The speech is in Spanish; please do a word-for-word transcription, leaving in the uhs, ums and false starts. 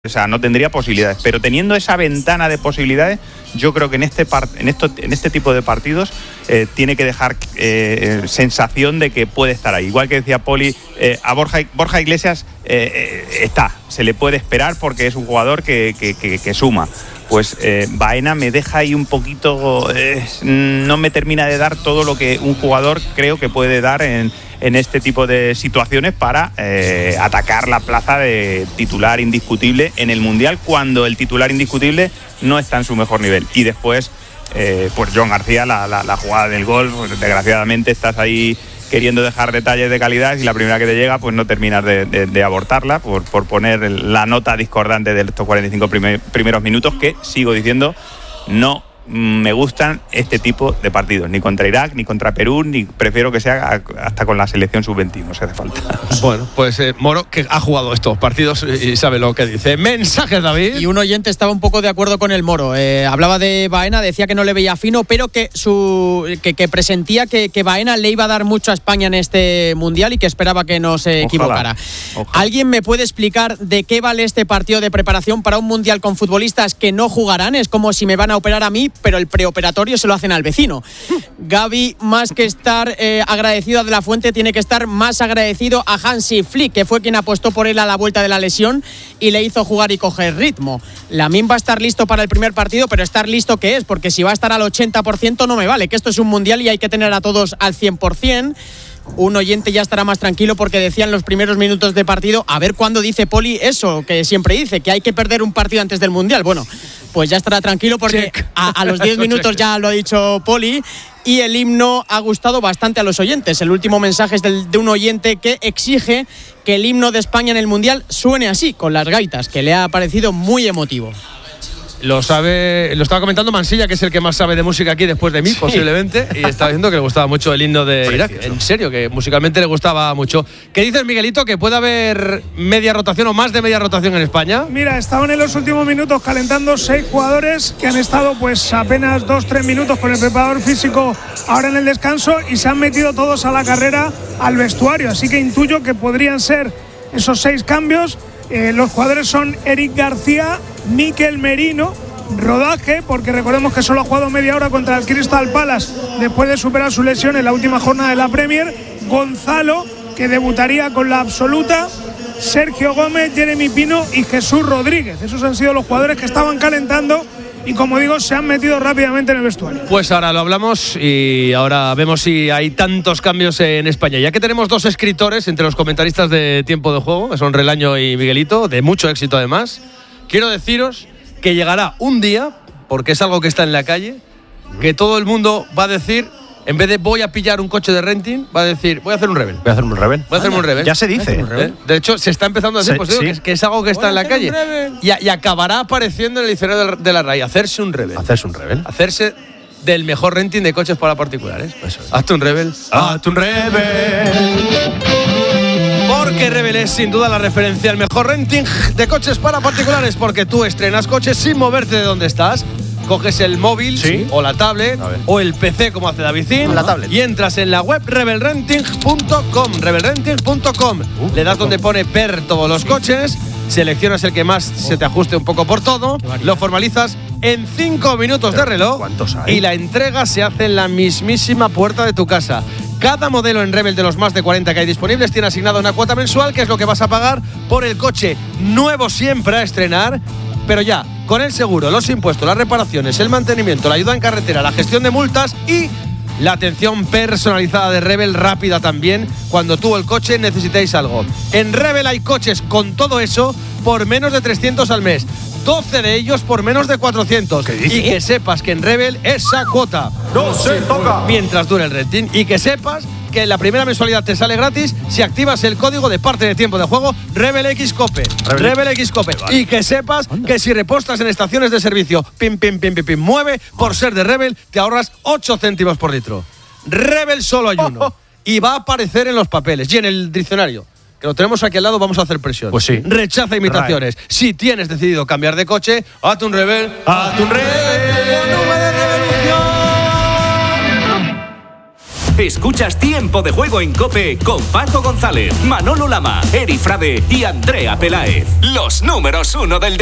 O sea, no tendría posibilidades, pero teniendo esa ventana de posibilidades, yo creo que en este part, en esto, en este tipo de partidos eh, tiene que dejar eh, sensación de que puede estar ahí. Igual que decía Poli, eh, a Borja, Borja Iglesias eh, eh, está, se le puede esperar porque es un jugador que, que, que, que suma. Pues eh, Baena me deja ahí un poquito, eh, no me termina de dar todo lo que un jugador creo que puede dar en, en este tipo de situaciones para eh, atacar la plaza de titular indiscutible en el Mundial, cuando el titular indiscutible no está en su mejor nivel. Y después, eh, pues John García, la, la, la jugada del gol, pues, desgraciadamente estás ahí queriendo dejar detalles de calidad y la primera que te llega pues no terminas de, de, de abortarla por, por poner la nota discordante de estos cuarenta y cinco primer, primeros minutos, que sigo diciendo no me gustan este tipo de partidos, ni contra Irak, ni contra Perú, ni prefiero que sea hasta con la selección sub veintiuno si hace falta. Bueno, pues eh, Moro, que ha jugado estos partidos y sabe lo que dice. Mensajes, David. Y un oyente estaba un poco de acuerdo con el Moro. Eh, hablaba de Baena, decía que no le veía fino, pero que su que, que presentía que, que Baena le iba a dar mucho a España en este Mundial y que esperaba que no se equivocara. Ojalá. Ojalá. ¿Alguien me puede explicar de qué vale este partido de preparación para un Mundial con futbolistas que no jugarán? Es como si me van a operar a mí, pero el preoperatorio se lo hacen al vecino. Gaby, más que estar eh, agradecido a De La Fuente, tiene que estar más agradecido a Hansi Flick, que fue quien apostó por él a la vuelta de la lesión y le hizo jugar y coger ritmo. Lamine va a estar listo para el primer partido, pero estar listo ¿qué es? Porque si va a estar al ochenta por ciento no me vale, que esto es un Mundial y hay que tener a todos al cien por ciento. Un oyente ya estará más tranquilo porque decía en los primeros minutos de partido, a ver cuándo dice Poli eso, que siempre dice, que hay que perder un partido antes del Mundial. Bueno, pues ya estará tranquilo porque a, a los diez minutos ya lo ha dicho Poli. Y el himno ha gustado bastante a los oyentes. El último mensaje es del, de un oyente que exige que el himno de España en el Mundial suene así, con las gaitas, que le ha parecido muy emotivo. Lo sabe, lo estaba comentando Mansilla, que es el que más sabe de música aquí después de mí, sí, posiblemente, y estaba diciendo que le gustaba mucho el himno de Irak. En serio, que musicalmente le gustaba mucho. ¿Qué dices, Miguelito? ¿Que puede haber media rotación o más de media rotación en España? Mira, estaban en los últimos minutos calentando seis jugadores que han estado pues apenas dos, tres minutos con el preparador físico ahora en el descanso y se han metido todos a la carrera al vestuario. Así que intuyo que podrían ser esos seis cambios. Eh, los jugadores son Eric García, Mikel Merino, rodaje, porque recordemos que solo ha jugado media hora contra el Crystal Palace después de superar su lesión en la última jornada de la Premier, Gonzalo, que debutaría con la absoluta, Sergio Gómez, Jeremy Pino y Jesús Rodríguez. Esos han sido los jugadores que estaban calentando y, como digo, se han metido rápidamente en el vestuario. Pues ahora lo hablamos y ahora vemos si hay tantos cambios en España. Ya que tenemos dos escritores entre los comentaristas de Tiempo de Juego, que son Relaño y Miguelito, de mucho éxito además, quiero deciros que llegará un día, porque es algo que está en la calle, que todo el mundo va a decir, en vez de voy a pillar un coche de renting, va a decir, voy a hacer un Rebel. Voy a hacerme un Rebel. Voy a hacerme un Rebel. Ya se dice. ¿Eh? De hecho, se está empezando a hacer, Se, pues digo, sí. que, es, que es algo que está en la calle. Y, y acabará apareciendo en el diccionario de la R A I, hacerse un Rebel. Hacerse un Rebel. Hacerse del mejor renting de coches para particulares. Eso es. Hazte un Rebel. Hazte un Rebel. Porque Rebel es sin duda la referencia al mejor renting de coches para particulares, porque tú estrenas coches sin moverte de donde estás. Coges el móvil, ¿sí?, o la tablet o el P C, como hace Davidín, la tablet, y entras en la web rebel renting punto com, rebel renting punto com. Uh, Le das donde pone ver todos los coches, seleccionas el que más oh. se te ajuste un poco por todo, lo formalizas en cinco minutos de reloj. ¿Cuántos hay? Y la entrega se hace en la mismísima puerta de tu casa. Cada modelo en Rebel de los más de cuarenta que hay disponibles tiene asignada una cuota mensual, que es lo que vas a pagar por el coche nuevo siempre a estrenar, pero ya con el seguro, los impuestos, las reparaciones, el mantenimiento, la ayuda en carretera, la gestión de multas y la atención personalizada de Rebel, rápida también, cuando tú o el coche necesitéis algo. En Rebel hay coches con todo eso por menos de trescientos al mes. doce de ellos por menos de cuatrocientos. Y que sepas que en Rebel esa cuota no se toca mientras dure el renting. Y que sepas que la primera mensualidad te sale gratis si activas el código de parte de Tiempo de Juego RebelXCope. RebelXCope. Y que sepas ¿Onda? que si repostas en estaciones de servicio pim, pim, pim, pim, pim, mueve, por ser de Rebel, te ahorras ocho céntimos por litro. Rebel solo hay uno. Oh, oh. Y va a aparecer en los papeles y en el diccionario, que lo tenemos aquí al lado, vamos a hacer presión. Pues sí. Rechaza imitaciones. Right. Si tienes decidido cambiar de coche, hazte un Rebel. Hazte un Rebel. Nube de revolución. Escuchas Tiempo de Juego en COPE con Paco González, Manolo Lama, Eri Frade y Andrea Peláez. Los números uno del